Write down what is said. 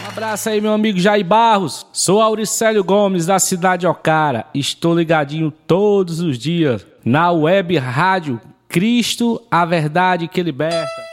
Abraço aí, meu amigo Jair Barros. Sou Auricélio Gomes, da cidade de Ocara. Estou ligadinho todos os dias na web rádio Cristo, a verdade que liberta.